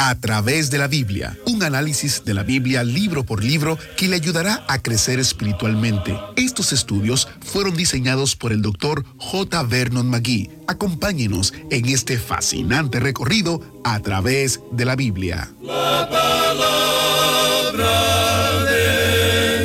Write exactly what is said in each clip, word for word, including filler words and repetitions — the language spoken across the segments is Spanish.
A través de la Biblia, un análisis de la Biblia libro por libro que le ayudará a crecer espiritualmente. Estos estudios fueron diseñados por el doctor J. Vernon McGee. Acompáñenos en este fascinante recorrido a través de la Biblia. La palabra de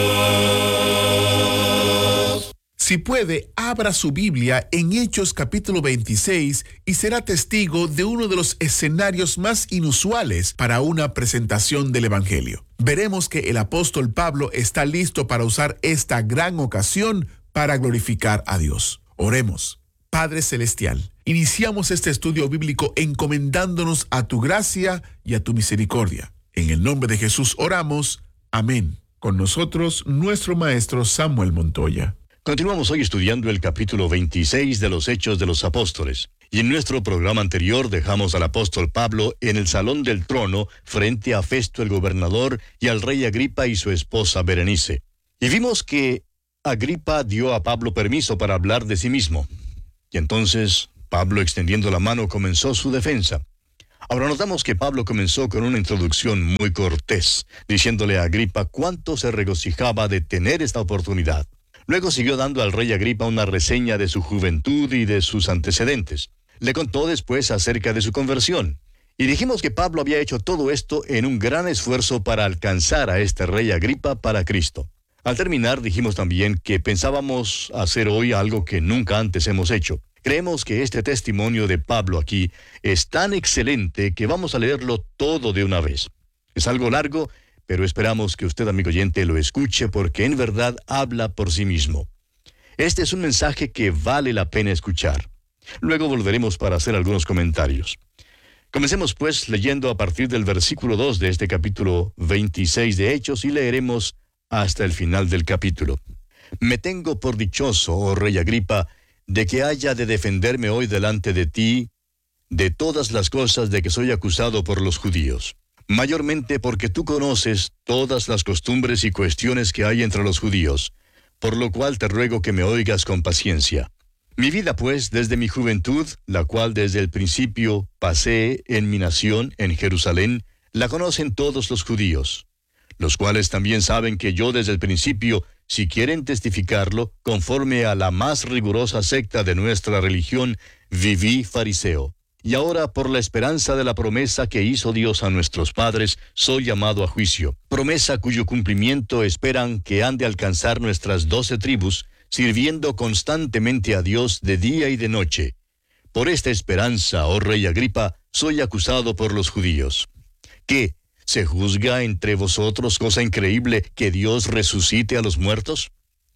Dios. Si puede, abra su Biblia en Hechos capítulo veintiséis y será testigo de uno de los escenarios más inusuales para una presentación del Evangelio. Veremos que el apóstol Pablo está listo para usar esta gran ocasión para glorificar a Dios. Oremos. Padre Celestial, iniciamos este estudio bíblico encomendándonos a tu gracia y a tu misericordia. En el nombre de Jesús oramos. Amén. Con nosotros, nuestro maestro Samuel Montoya. Continuamos hoy estudiando el capítulo veintiséis de los Hechos de los Apóstoles. Y en nuestro programa anterior dejamos al apóstol Pablo en el salón del trono frente a Festo el gobernador y al rey Agripa y su esposa Berenice. Y vimos que Agripa dio a Pablo permiso para hablar de sí mismo. Y entonces Pablo, extendiendo la mano, comenzó su defensa. Ahora notamos que Pablo comenzó con una introducción muy cortés, diciéndole a Agripa cuánto se regocijaba de tener esta oportunidad. Luego siguió dando al rey Agripa una reseña de su juventud y de sus antecedentes. Le contó después acerca de su conversión. Y dijimos que Pablo había hecho todo esto en un gran esfuerzo para alcanzar a este rey Agripa para Cristo. Al terminar, dijimos también que pensábamos hacer hoy algo que nunca antes hemos hecho. Creemos que este testimonio de Pablo aquí es tan excelente que vamos a leerlo todo de una vez. Es algo largo, pero esperamos que usted, amigo oyente, lo escuche porque en verdad habla por sí mismo. Este es un mensaje que vale la pena escuchar. Luego volveremos para hacer algunos comentarios. Comencemos pues leyendo a partir del versículo dos de este capítulo veintiséis de Hechos y leeremos hasta el final del capítulo. Me tengo por dichoso, oh rey Agripa, de que haya de defenderme hoy delante de ti de todas las cosas de que soy acusado por los judíos. Mayormente porque tú conoces todas las costumbres y cuestiones que hay entre los judíos, por lo cual te ruego que me oigas con paciencia. Mi vida, pues, desde mi juventud, la cual desde el principio pasé en mi nación, en Jerusalén, la conocen todos los judíos, los cuales también saben que yo desde el principio, si quieren testificarlo, conforme a la más rigurosa secta de nuestra religión, viví fariseo. Y ahora, por la esperanza de la promesa que hizo Dios a nuestros padres, soy llamado a juicio. Promesa cuyo cumplimiento esperan que han de alcanzar nuestras doce tribus, sirviendo constantemente a Dios de día y de noche. Por esta esperanza, oh rey Agripa, soy acusado por los judíos. ¿Qué? ¿Se juzga entre vosotros cosa increíble que Dios resucite a los muertos?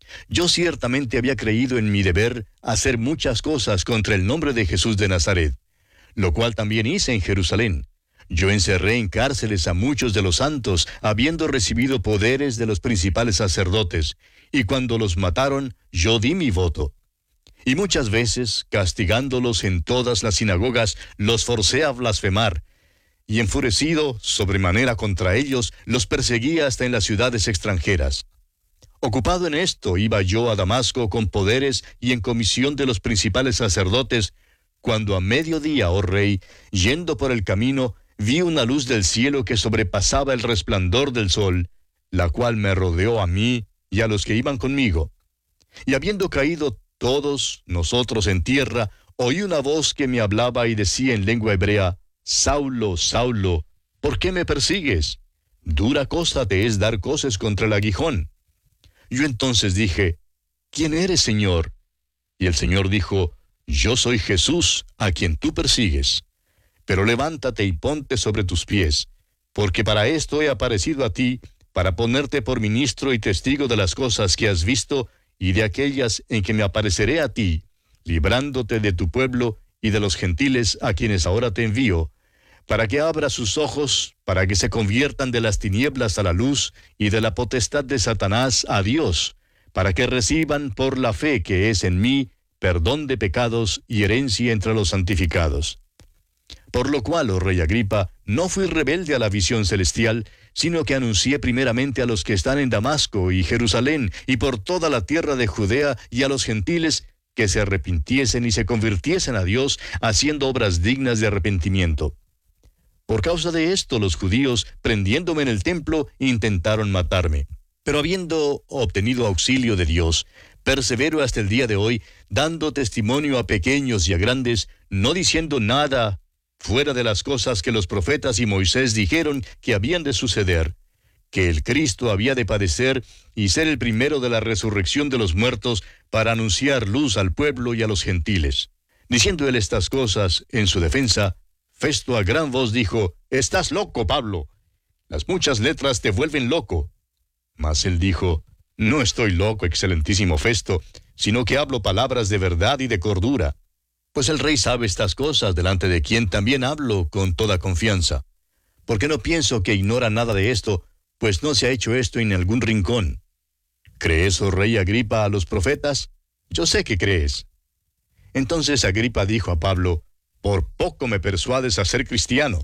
Yo ciertamente había creído en mi deber hacer muchas cosas contra el nombre de Jesús de Nazaret, lo cual también hice en Jerusalén. Yo encerré en cárceles a muchos de los santos, habiendo recibido poderes de los principales sacerdotes, y cuando los mataron, yo di mi voto. Y muchas veces, castigándolos en todas las sinagogas, los forcé a blasfemar, y enfurecido sobremanera contra ellos, los perseguí hasta en las ciudades extranjeras. Ocupado en esto, iba yo a Damasco con poderes y en comisión de los principales sacerdotes, cuando a mediodía, oh rey, yendo por el camino, vi una luz del cielo que sobrepasaba el resplandor del sol, la cual me rodeó a mí y a los que iban conmigo. Y habiendo caído todos nosotros en tierra, oí una voz que me hablaba y decía en lengua hebrea, Saulo, Saulo, ¿por qué me persigues? Dura cosa te es dar coces contra el aguijón. Yo entonces dije, ¿quién eres, Señor? Y el Señor dijo, yo soy Jesús, a quien tú persigues. Pero levántate y ponte sobre tus pies, porque para esto he aparecido a ti, para ponerte por ministro y testigo de las cosas que has visto y de aquellas en que me apareceré a ti, librándote de tu pueblo y de los gentiles a quienes ahora te envío, para que abra sus ojos, para que se conviertan de las tinieblas a la luz y de la potestad de Satanás a Dios, para que reciban por la fe que es en mí, perdón de pecados y herencia entre los santificados. Por lo cual, oh rey Agripa, no fui rebelde a la visión celestial, sino que anuncié primeramente a los que están en Damasco y Jerusalén y por toda la tierra de Judea y a los gentiles que se arrepintiesen y se convirtiesen a Dios, haciendo obras dignas de arrepentimiento. Por causa de esto, los judíos, prendiéndome en el templo, intentaron matarme. Pero habiendo obtenido auxilio de Dios, persevero hasta el día de hoy, dando testimonio a pequeños y a grandes, no diciendo nada fuera de las cosas que los profetas y Moisés dijeron que habían de suceder, que el Cristo había de padecer y ser el primero de la resurrección de los muertos para anunciar luz al pueblo y a los gentiles. Diciendo él estas cosas en su defensa, Festo a gran voz dijo: «Estás loco, Pablo. Las muchas letras te vuelven loco». Mas él dijo: «No estoy loco, excelentísimo Festo, sino que hablo palabras de verdad y de cordura. Pues el rey sabe estas cosas, delante de quien también hablo con toda confianza. Porque no pienso que ignora nada de esto, pues no se ha hecho esto en algún rincón. ¿Crees, oh rey Agripa, a los profetas? Yo sé que crees». Entonces Agripa dijo a Pablo: «Por poco me persuades a ser cristiano».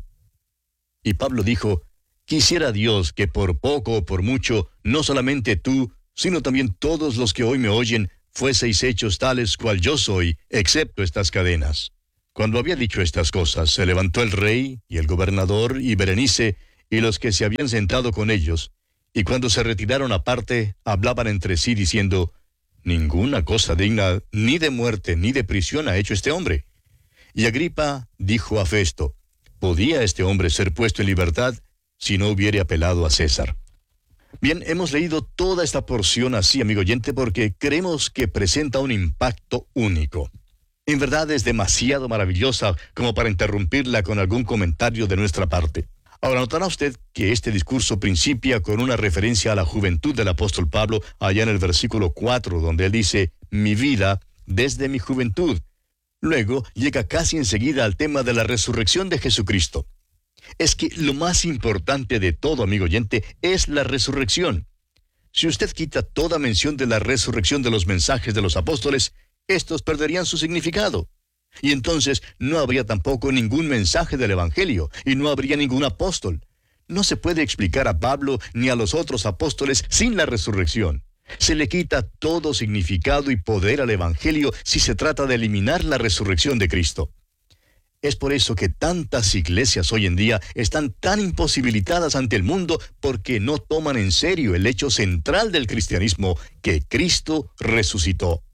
Y Pablo dijo: «Quisiera Dios que por poco o por mucho, no solamente tú, sino también todos los que hoy me oyen, fueseis hechos tales cual yo soy, excepto estas cadenas». Cuando había dicho estas cosas, se levantó el rey, y el gobernador, y Berenice, y los que se habían sentado con ellos, y cuando se retiraron aparte, hablaban entre sí, diciendo: «Ninguna cosa digna ni de muerte ni de prisión ha hecho este hombre». Y Agripa dijo a Festo: «¿Podía este hombre ser puesto en libertad si no hubiere apelado a César?». Bien, hemos leído toda esta porción así, amigo oyente, porque creemos que presenta un impacto único. En verdad es demasiado maravillosa como para interrumpirla con algún comentario de nuestra parte. Ahora, notará usted que este discurso principia con una referencia a la juventud del apóstol Pablo, allá en el versículo cuatro, donde él dice: «Mi vida desde mi juventud». Luego llega casi enseguida al tema de la resurrección de Jesucristo. Es que lo más importante de todo, amigo oyente, es la resurrección. Si usted quita toda mención de la resurrección de los mensajes de los apóstoles, estos perderían su significado. Y entonces no habría tampoco ningún mensaje del Evangelio, y no habría ningún apóstol. No se puede explicar a Pablo ni a los otros apóstoles sin la resurrección. Se le quita todo significado y poder al Evangelio si se trata de eliminar la resurrección de Cristo. Es por eso que tantas iglesias hoy en día están tan imposibilitadas ante el mundo, porque no toman en serio el hecho central del cristianismo, que Cristo resucitó.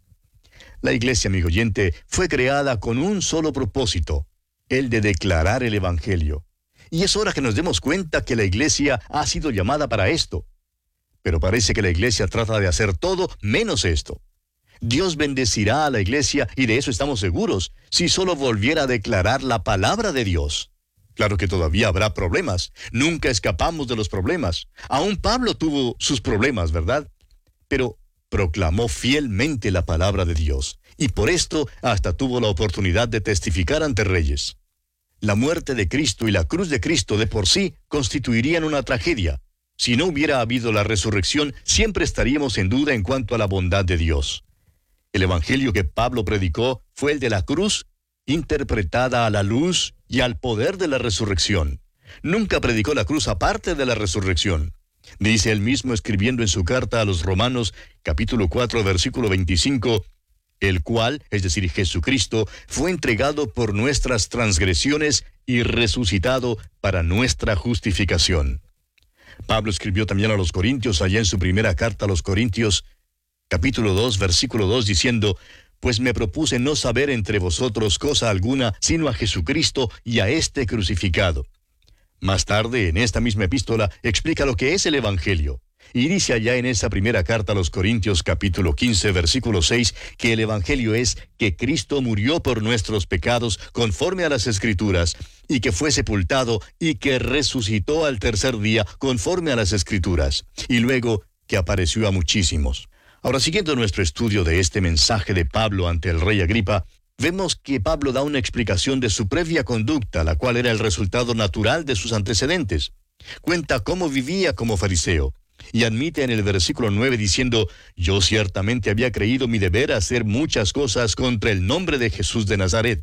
La iglesia, amigo oyente, fue creada con un solo propósito, el de declarar el Evangelio. Y es hora que nos demos cuenta que la iglesia ha sido llamada para esto. Pero parece que la iglesia trata de hacer todo menos esto. Dios bendecirá a la iglesia, y de eso estamos seguros, si solo volviera a declarar la palabra de Dios. Claro que todavía habrá problemas. Nunca escapamos de los problemas. Aún Pablo tuvo sus problemas, ¿verdad? Pero proclamó fielmente la palabra de Dios, y por esto hasta tuvo la oportunidad de testificar ante reyes. La muerte de Cristo y la cruz de Cristo de por sí constituirían una tragedia. Si no hubiera habido la resurrección, siempre estaríamos en duda en cuanto a la bondad de Dios. El evangelio que Pablo predicó fue el de la cruz, interpretada a la luz y al poder de la resurrección. Nunca predicó la cruz aparte de la resurrección. Dice él mismo, escribiendo en su carta a los Romanos, capítulo cuatro, versículo veinticinco, el cual, es decir, Jesucristo, fue entregado por nuestras transgresiones y resucitado para nuestra justificación. Pablo escribió también a los Corintios, allá en su primera carta a los Corintios, capítulo dos, versículo dos, diciendo: «Pues me propuse no saber entre vosotros cosa alguna, sino a Jesucristo y a este crucificado». Más tarde, en esta misma epístola, explica lo que es el Evangelio. Y dice allá en esa primera carta a los Corintios, capítulo quince, versículo seis, que el Evangelio es que Cristo murió por nuestros pecados conforme a las Escrituras, y que fue sepultado y que resucitó al tercer día conforme a las Escrituras, y luego que apareció a muchísimos. Ahora, siguiendo nuestro estudio de este mensaje de Pablo ante el rey Agripa, vemos que Pablo da una explicación de su previa conducta, la cual era el resultado natural de sus antecedentes. Cuenta cómo vivía como fariseo, y admite en el versículo nueve diciendo: «Yo ciertamente había creído mi deber hacer muchas cosas contra el nombre de Jesús de Nazaret».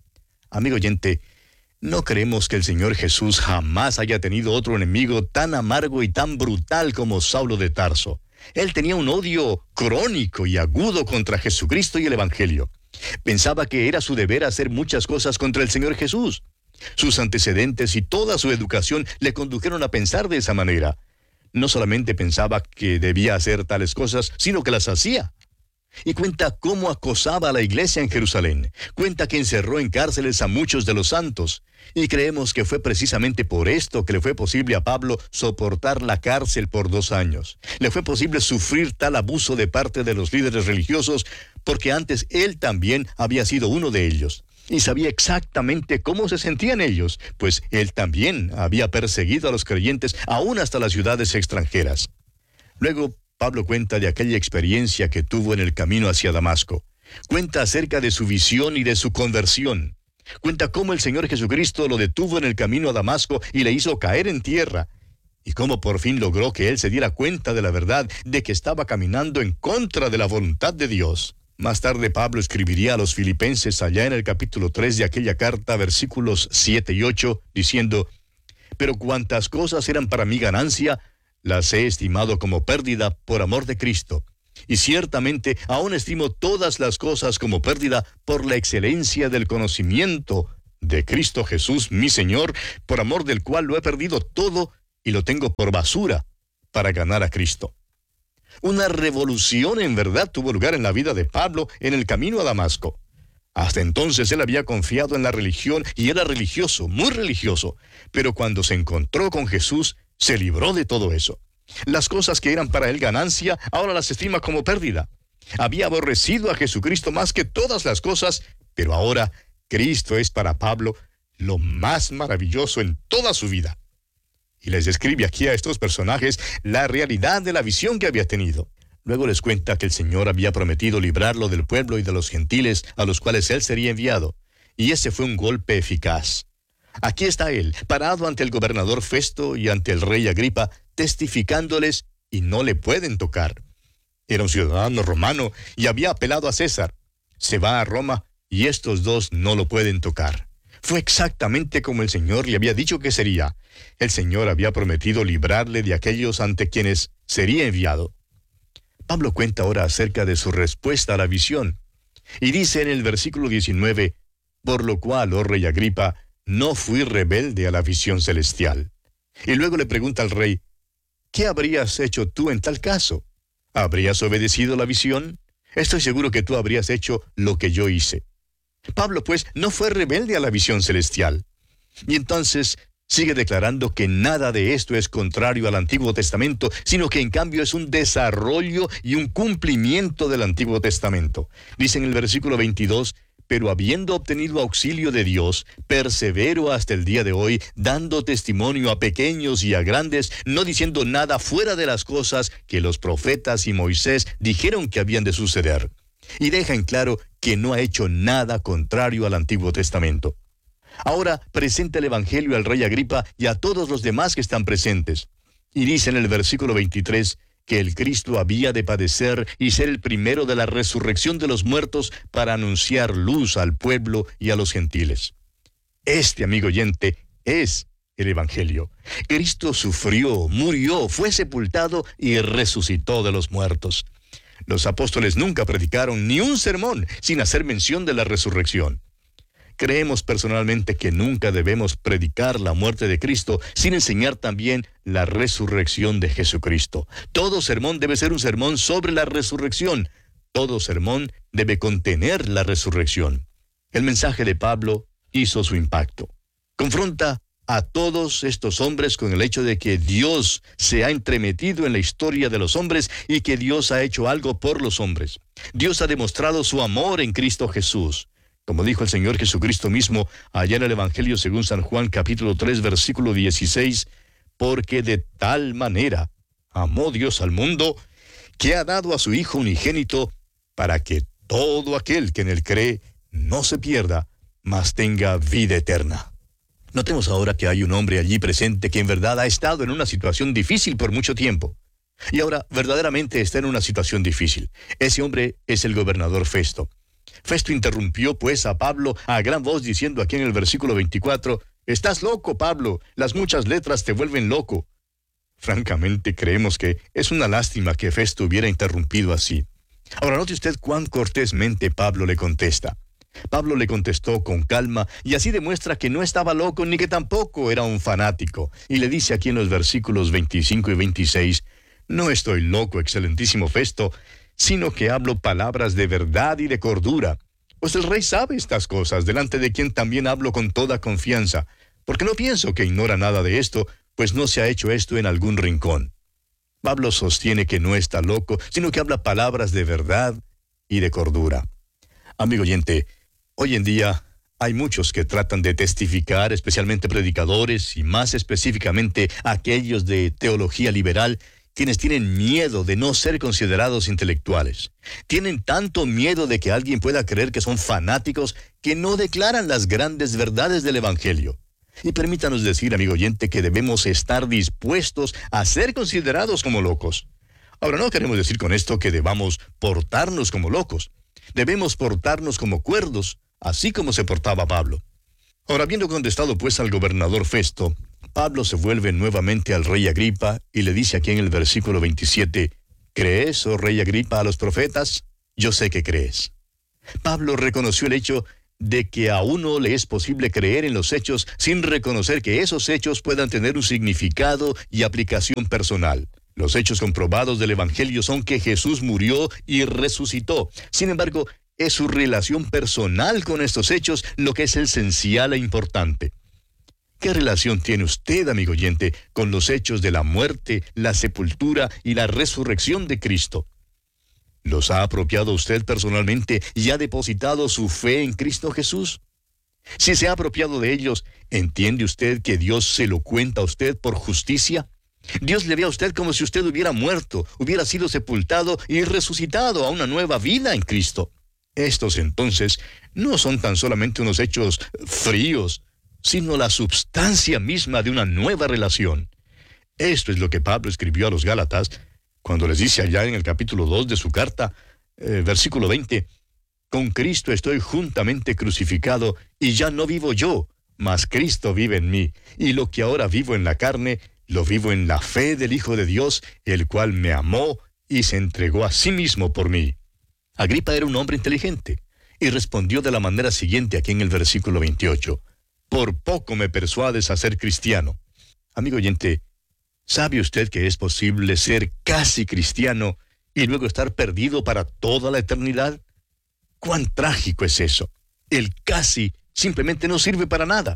Amigo oyente, no creemos que el Señor Jesús jamás haya tenido otro enemigo tan amargo y tan brutal como Saulo de Tarso. Él tenía un odio crónico y agudo contra Jesucristo y el Evangelio. Pensaba que era su deber hacer muchas cosas contra el Señor Jesús. Sus antecedentes y toda su educación le condujeron a pensar de esa manera. No solamente pensaba que debía hacer tales cosas, sino que las hacía. Y cuenta cómo acosaba a la iglesia en Jerusalén. Cuenta que encerró en cárceles a muchos de los santos. Y creemos que fue precisamente por esto que le fue posible a Pablo soportar la cárcel por dos años. Le fue posible sufrir tal abuso de parte de los líderes religiosos, porque antes él también había sido uno de ellos. Y sabía exactamente cómo se sentían ellos, pues él también había perseguido a los creyentes aún hasta las ciudades extranjeras. Luego, Pablo cuenta de aquella experiencia que tuvo en el camino hacia Damasco. Cuenta acerca de su visión y de su conversión. Cuenta cómo el Señor Jesucristo lo detuvo en el camino a Damasco y le hizo caer en tierra. Y cómo por fin logró que él se diera cuenta de la verdad de que estaba caminando en contra de la voluntad de Dios. Más tarde Pablo escribiría a los filipenses allá en el capítulo tres de aquella carta, versículos siete y ocho, diciendo: «Pero cuantas cosas eran para mí ganancia, las he estimado como pérdida por amor de Cristo. Y ciertamente aún estimo todas las cosas como pérdida por la excelencia del conocimiento de Cristo Jesús, mi Señor, por amor del cual lo he perdido todo y lo tengo por basura para ganar a Cristo». Una revolución en verdad tuvo lugar en la vida de Pablo en el camino a Damasco. Hasta entonces él había confiado en la religión y era religioso, muy religioso, pero cuando se encontró con Jesús, se libró de todo eso. Las cosas que eran para él ganancia, ahora las estima como pérdida. Había aborrecido a Jesucristo más que todas las cosas, pero ahora Cristo es para Pablo lo más maravilloso en toda su vida. Y les describe aquí a estos personajes la realidad de la visión que había tenido. Luego les cuenta que el Señor había prometido librarlo del pueblo y de los gentiles a los cuales él sería enviado. Y ese fue un golpe eficaz. Aquí está él, parado ante el gobernador Festo y ante el rey Agripa, testificándoles, y no le pueden tocar. Era un ciudadano romano y había apelado a César. Se va a Roma y estos dos no lo pueden tocar. Fue exactamente como el Señor le había dicho que sería. El Señor había prometido librarle de aquellos ante quienes sería enviado. Pablo cuenta ahora acerca de su respuesta a la visión. Y dice en el versículo diecinueve, «Por lo cual, oh rey Agripa, no fui rebelde a la visión celestial». Y luego le pregunta al rey, «¿Qué habrías hecho tú en tal caso? ¿Habrías obedecido la visión? Estoy seguro que tú habrías hecho lo que yo hice». Pablo, pues, no fue rebelde a la visión celestial. Y entonces sigue declarando que nada de esto es contrario al Antiguo Testamento, sino que en cambio es un desarrollo y un cumplimiento del Antiguo Testamento. Dice en el versículo veintidós, «Pero habiendo obtenido auxilio de Dios, persevero hasta el día de hoy, dando testimonio a pequeños y a grandes, no diciendo nada fuera de las cosas que los profetas y Moisés dijeron que habían de suceder». Y deja en claro que no ha hecho nada contrario al Antiguo Testamento. Ahora presenta el Evangelio al rey Agripa y a todos los demás que están presentes. Y dice en el versículo veintitrés que el Cristo había de padecer y ser el primero de la resurrección de los muertos para anunciar luz al pueblo y a los gentiles. Este, amigo oyente, es el Evangelio. Cristo sufrió, murió, fue sepultado y resucitó de los muertos. Los apóstoles nunca predicaron ni un sermón sin hacer mención de la resurrección. Creemos personalmente que nunca debemos predicar la muerte de Cristo sin enseñar también la resurrección de Jesucristo. Todo sermón debe ser un sermón sobre la resurrección. Todo sermón debe contener la resurrección. El mensaje de Pablo hizo su impacto. Confronta a todos estos hombres con el hecho de que Dios se ha entremetido en la historia de los hombres y que Dios ha hecho algo por los hombres. Dios ha demostrado su amor en Cristo Jesús. Como dijo el Señor Jesucristo mismo allá en el Evangelio según San Juan capítulo tres versículo dieciséis, «Porque de tal manera amó Dios al mundo, que ha dado a su Hijo unigénito, para que todo aquel que en él cree no se pierda, mas tenga vida eterna». Notemos ahora que hay un hombre allí presente que en verdad ha estado en una situación difícil por mucho tiempo. Y ahora verdaderamente está en una situación difícil. Ese hombre es el gobernador Festo. Festo interrumpió pues a Pablo a gran voz diciendo aquí en el versículo veinticuatro, «Estás loco, Pablo, las muchas letras te vuelven loco». Francamente creemos que es una lástima que Festo hubiera interrumpido así. Ahora note usted cuán cortésmente Pablo le contesta. Pablo le contestó con calma y así demuestra que no estaba loco ni que tampoco era un fanático. Y le dice aquí en los versículos veinticinco y veintiséis, «No estoy loco, excelentísimo Festo, sino que hablo palabras de verdad y de cordura. Pues el rey sabe estas cosas, delante de quien también hablo con toda confianza, porque no pienso que ignora nada de esto, pues no se ha hecho esto en algún rincón». Pablo sostiene que no está loco, sino que habla palabras de verdad y de cordura. Amigo oyente, hoy en día hay muchos que tratan de testificar, especialmente predicadores y más específicamente aquellos de teología liberal, quienes tienen miedo de no ser considerados intelectuales. Tienen tanto miedo de que alguien pueda creer que son fanáticos que no declaran las grandes verdades del Evangelio. Y permítanos decir, amigo oyente, que debemos estar dispuestos a ser considerados como locos. Ahora, no queremos decir con esto que debamos portarnos como locos. Debemos portarnos como cuerdos, así como se portaba Pablo. Ahora, habiendo contestado pues al gobernador Festo, Pablo se vuelve nuevamente al rey Agripa y le dice aquí en el versículo veintisiete, «¿Crees, oh rey Agripa, a los profetas? Yo sé que crees». Pablo reconoció el hecho de que a uno le es posible creer en los hechos sin reconocer que esos hechos puedan tener un significado y aplicación personal. Los hechos comprobados del Evangelio son que Jesús murió y resucitó. Sin embargo, es su relación personal con estos hechos lo que es esencial e importante. ¿Qué relación tiene usted, amigo oyente, con los hechos de la muerte, la sepultura y la resurrección de Cristo? ¿Los ha apropiado usted personalmente y ha depositado su fe en Cristo Jesús? Si se ha apropiado de ellos, ¿entiende usted que Dios se lo cuenta a usted por justicia? Dios le ve a usted como si usted hubiera muerto, hubiera sido sepultado y resucitado a una nueva vida en Cristo. Estos entonces no son tan solamente unos hechos fríos, sino la substancia misma de una nueva relación. Esto es lo que Pablo escribió a los Gálatas, cuando les dice allá en el capítulo dos de su carta, eh, versículo veinte, «Con Cristo estoy juntamente crucificado, y ya no vivo yo, mas Cristo vive en mí, y lo que ahora vivo en la carne, lo vivo en la fe del Hijo de Dios, el cual me amó y se entregó a sí mismo por mí». Agripa era un hombre inteligente, y respondió de la manera siguiente aquí en el versículo veintiocho, «Por poco me persuades a ser cristiano». Amigo oyente, ¿sabe usted que es posible ser casi cristiano y luego estar perdido para toda la eternidad? ¡Cuán trágico es eso! El casi simplemente no sirve para nada.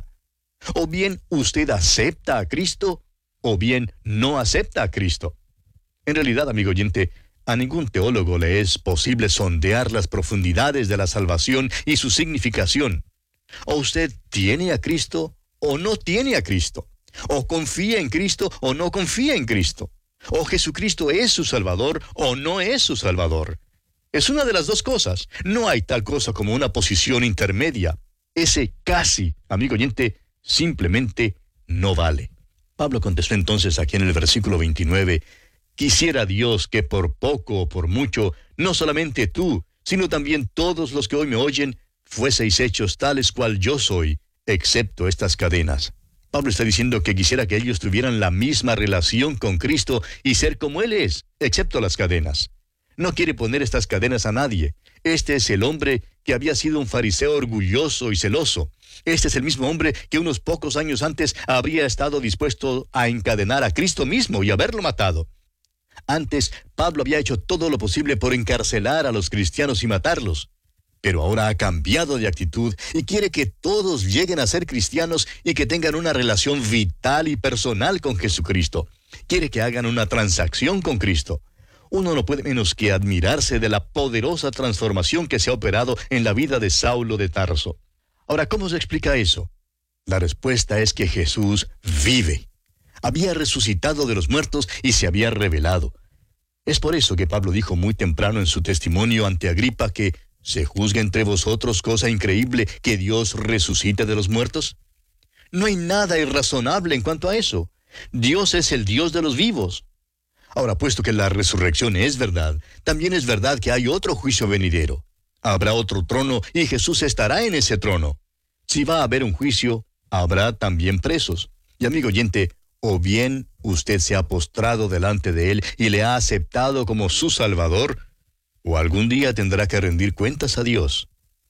O bien usted acepta a Cristo, o bien no acepta a Cristo. En realidad, amigo oyente, a ningún teólogo le es posible sondear las profundidades de la salvación y su significación. O usted tiene a Cristo, o no tiene a Cristo. O confía en Cristo o no confía en Cristo. O Jesucristo es su Salvador o no es su Salvador. Es una de las dos cosas. No hay tal cosa como una posición intermedia. Ese casi, amigo oyente, simplemente no vale. Pablo contestó entonces aquí en el versículo veintinueve, «Quisiera Dios que por poco o por mucho, no solamente tú, sino también todos los que hoy me oyen, fueseis hechos tales cual yo soy, excepto estas cadenas». Pablo está diciendo que quisiera que ellos tuvieran la misma relación con Cristo y ser como Él es, excepto las cadenas. No quiere poner estas cadenas a nadie. Este es el hombre que había sido un fariseo orgulloso y celoso. Este es el mismo hombre que unos pocos años antes habría estado dispuesto a encadenar a Cristo mismo y haberlo matado. Antes, Pablo había hecho todo lo posible por encarcelar a los cristianos y matarlos. Pero ahora ha cambiado de actitud y quiere que todos lleguen a ser cristianos y que tengan una relación vital y personal con Jesucristo. Quiere que hagan una transacción con Cristo. Uno no puede menos que admirarse de la poderosa transformación que se ha operado en la vida de Saulo de Tarso. Ahora, ¿cómo se explica eso? La respuesta es que Jesús vive. Había resucitado de los muertos y se había revelado. Es por eso que Pablo dijo muy temprano en su testimonio ante Agripa que ¿se juzga entre vosotros cosa increíble que Dios resucite de los muertos? No hay nada irrazonable en cuanto a eso. Dios es el Dios de los vivos. Ahora, puesto que la resurrección es verdad, también es verdad que hay otro juicio venidero. Habrá otro trono y Jesús estará en ese trono. Si va a haber un juicio, habrá también presos. Y amigo oyente, o bien usted se ha postrado delante de Él y le ha aceptado como su Salvador, o algún día tendrá que rendir cuentas a Dios.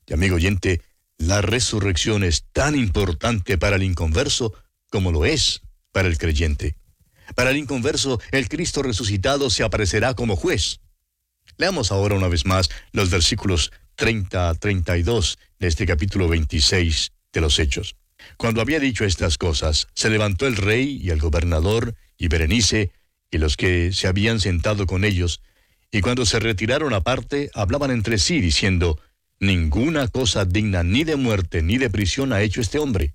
Y amigo oyente, la resurrección es tan importante para el inconverso como lo es para el creyente. Para el inconverso, el Cristo resucitado se aparecerá como juez. Leamos ahora una vez más los versículos treinta a treinta y dos de este capítulo veintiséis de los Hechos. Cuando había dicho estas cosas, se levantó el rey y el gobernador y Berenice y los que se habían sentado con ellos, y cuando se retiraron aparte, hablaban entre sí, diciendo: ninguna cosa digna ni de muerte ni de prisión ha hecho este hombre.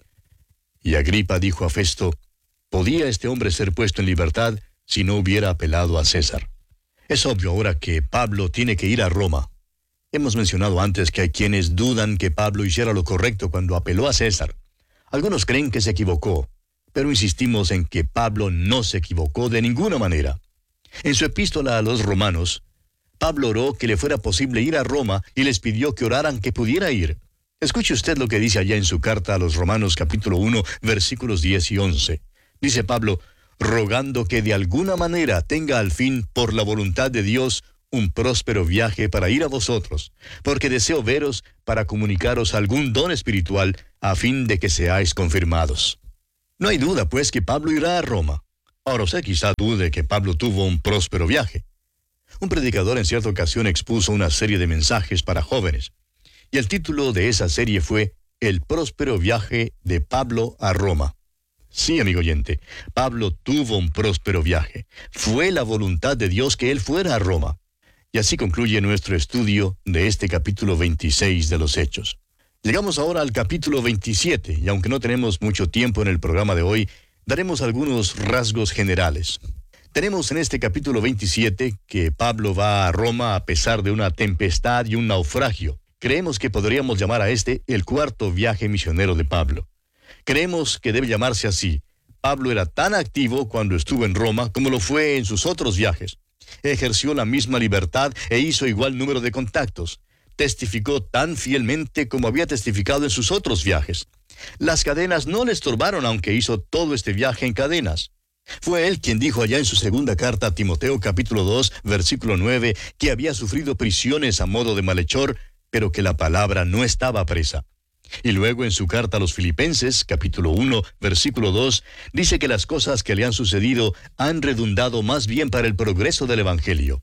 Y Agripa dijo a Festo: ¿podía este hombre ser puesto en libertad si no hubiera apelado a César? Es obvio ahora que Pablo tiene que ir a Roma. Hemos mencionado antes que hay quienes dudan que Pablo hiciera lo correcto cuando apeló a César. Algunos creen que se equivocó, pero insistimos en que Pablo no se equivocó de ninguna manera. En su epístola a los romanos, Pablo oró que le fuera posible ir a Roma y les pidió que oraran que pudiera ir. Escuche usted lo que dice allá en su carta a los Romanos capítulo uno, versículos diez y once. Dice Pablo: rogando que de alguna manera tenga al fin, por la voluntad de Dios, un próspero viaje para ir a vosotros, porque deseo veros para comunicaros algún don espiritual, a fin de que seáis confirmados. No hay duda, pues, que Pablo irá a Roma. Ahora usted quizá dude que Pablo tuvo un próspero viaje. Un predicador en cierta ocasión expuso una serie de mensajes para jóvenes, y el título de esa serie fue El próspero viaje de Pablo a Roma. Sí, amigo oyente, Pablo tuvo un próspero viaje. Fue la voluntad de Dios que él fuera a Roma. Y así concluye nuestro estudio de este capítulo veintiséis de los Hechos. Llegamos ahora al capítulo veintisiete, y aunque no tenemos mucho tiempo en el programa de hoy, daremos algunos rasgos generales. Tenemos en este capítulo veintisiete que Pablo va a Roma a pesar de una tempestad y un naufragio. Creemos que podríamos llamar a este el cuarto viaje misionero de Pablo. Creemos que debe llamarse así. Pablo era tan activo cuando estuvo en Roma como lo fue en sus otros viajes. Ejerció la misma libertad e hizo igual número de contactos. Testificó tan fielmente como había testificado en sus otros viajes. Las cadenas no le estorbaron, aunque hizo todo este viaje en cadenas. Fue él quien dijo allá en su segunda carta a Timoteo capítulo dos, versículo nueve, que había sufrido prisiones a modo de malhechor, pero que la palabra no estaba presa. Y luego en su carta a los Filipenses, capítulo uno, versículo dos, dice que las cosas que le han sucedido han redundado más bien para el progreso del Evangelio.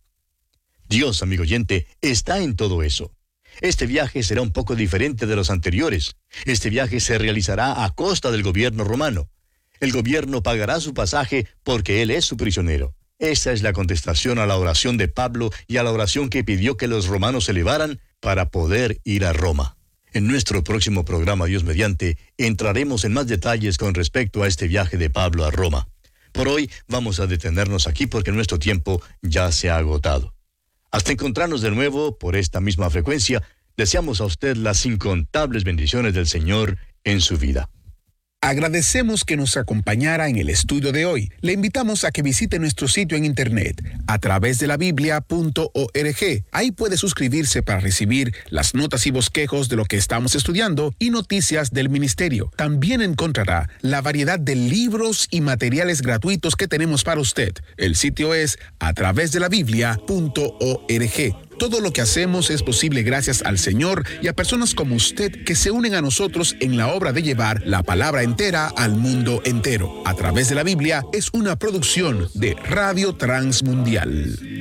Dios, amigo oyente, está en todo eso. Este viaje será un poco diferente de los anteriores. Este viaje se realizará a costa del gobierno romano. El gobierno pagará su pasaje porque él es su prisionero. Esa es la contestación a la oración de Pablo y a la oración que pidió que los romanos elevaran para poder ir a Roma. En nuestro próximo programa, Dios mediante, entraremos en más detalles con respecto a este viaje de Pablo a Roma. Por hoy vamos a detenernos aquí porque nuestro tiempo ya se ha agotado. Hasta encontrarnos de nuevo por esta misma frecuencia, deseamos a usted las incontables bendiciones del Señor en su vida. Agradecemos que nos acompañara en el estudio de hoy. Le invitamos a que visite nuestro sitio en internet a través de la biblia punto org. Ahí puede suscribirse para recibir las notas y bosquejos de lo que estamos estudiando y noticias del ministerio. También encontrará la variedad de libros y materiales gratuitos que tenemos para usted. El sitio es a través de la biblia punto org. Todo lo que hacemos es posible gracias al Señor y a personas como usted que se unen a nosotros en la obra de llevar la palabra entera al mundo entero. A través de la Biblia es una producción de Radio Transmundial.